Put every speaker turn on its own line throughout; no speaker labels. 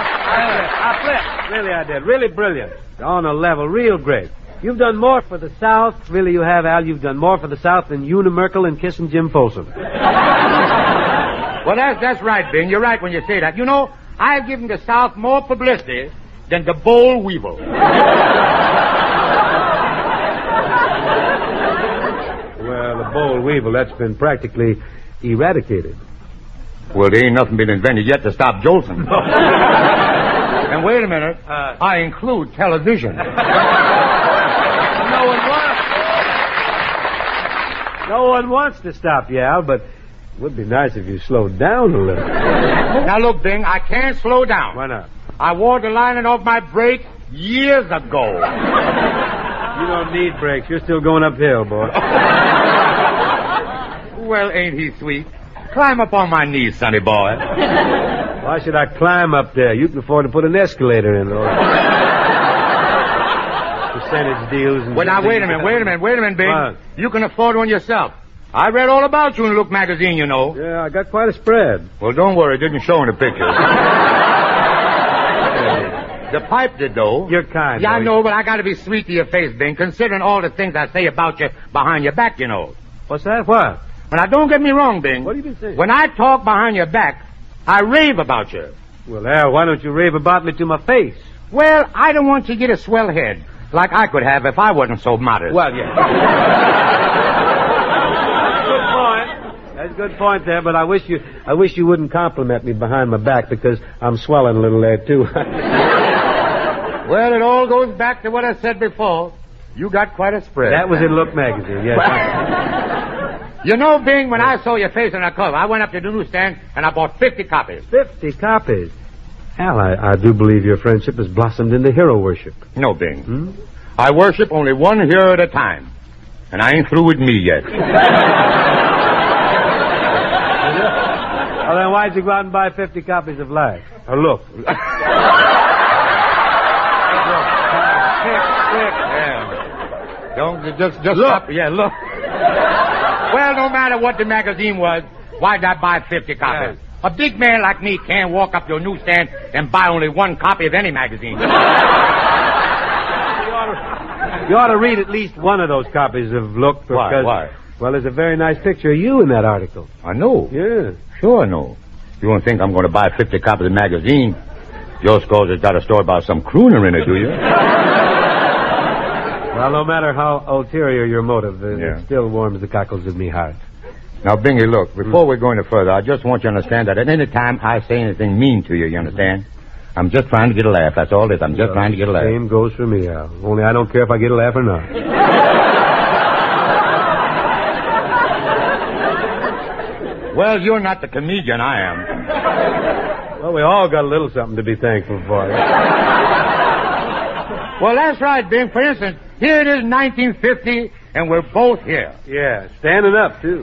I flipped. Really, I did. Really brilliant. On a level. Real great. You've done more for the South. Really, you have, Al. You've done more for the South than Una Merkel and kissing Jim Folsom.
Well, that's right, Bing. You're right when you say that. You know, I've given the South more publicity than the boll weevil.
Well, the boll weevil, that's been practically eradicated.
Well, there ain't nothing been invented yet to stop Jolson. And wait a minute. I include television.
No one wants to stop you, Al, but it would be nice if you slowed down a little.
Now, look, Bing, I can't slow down.
Why not?
I wore the lining off my brakes years ago.
You don't need brakes. You're still going uphill, boy.
Well, ain't he sweet? Climb up on my knees, sonny boy.
Why should I climb up there? You can afford to put an escalator in, Lord. Percentage deals and...
Well, now, wait a minute, Bing.
What?
You can afford one yourself. I read all about you in Look magazine, you know.
Yeah, I got quite a spread.
Well, don't worry. It didn't show in the picture. The pipe did, though.
You're kind.
Yeah, I know, but I got to be sweet to your face, Bing, considering all the things I say about you behind your back, you know.
What's that? What?
But now, don't get me wrong, Bing.
What have you been saying?
When I talk behind your back, I rave about you.
Well, Al, why don't you rave about me to my face?
Well, I don't want you to get a swell head, like I could have if I wasn't so modest.
Well, yeah. Good point. That's a good point there, but I wish you wouldn't compliment me behind my back because I'm swelling a little there, too.
Well, it all goes back to what I said before. You got quite a spread.
That was in Look magazine, yes.
You know, Bing, when I saw your face on the cover, I went up to the newsstand and I bought 50 copies.
50 copies? Al, I do believe your friendship has blossomed into hero worship.
No, Bing. I worship only one hero at a time. And I ain't through with me yet.
Well, then why'd you go out and buy 50 copies of Life? Or Look?
Quick. Yeah. Don't just look. Stop. Yeah, look. Well, no matter what the magazine was, why'd I buy 50 copies? Yeah. A big man like me can't walk up to a newsstand and buy only one copy of any magazine.
You ought to read at least one of those copies of Look because...
Why?
Well, there's a very nice picture of you in that article.
I know.
Yeah.
Sure I know. You don't think I'm going to buy 50 copies of the magazine just because it's got a story about some crooner in it, do you?
Well, no matter how ulterior your motive, it still warms the cockles of me heart.
Now, Bingy, look, before we go any further, I just want you to understand that at any time I say anything mean to you, you understand? I'm just trying to get a laugh. That's all it is. I'm just trying to get a laugh.
Same goes for me, Al. Only I don't care if I get a laugh or not.
Well, you're not the comedian I am.
Well, we all got a little something to be thankful for.
Well, that's right, Bing. For instance, here it is 1950, and we're both here.
Yeah, standing up, too.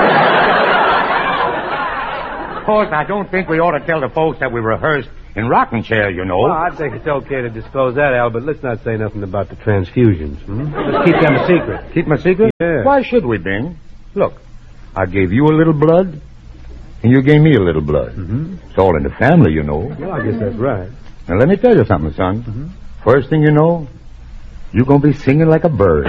Of course, I don't think we ought to tell the folks that we rehearsed in rocking chairs, you know.
Well, I think it's okay to disclose that, Al, but let's not say nothing about the transfusions. Let's keep them a secret.
Keep them a secret?
Yeah.
Why should we, Bing? Look, I gave you a little blood, and you gave me a little blood. It's all in the family, you know.
Well, I guess that's right.
Now, let me tell you something, son. First thing you know, you're going to be singing like a bird.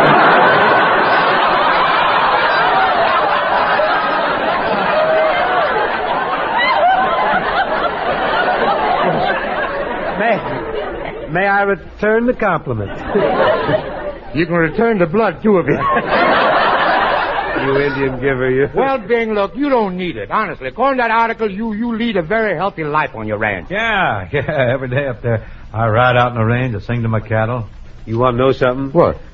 May I return the compliment?
You can return the blood, too, of it.
You Indian giver, you.
Well, Bing, look, you don't need it, honestly. According to that article, you lead a very healthy life on your ranch.
Yeah, every day up there. I ride out in the range, I sing to my cattle.
You want to know something?
What?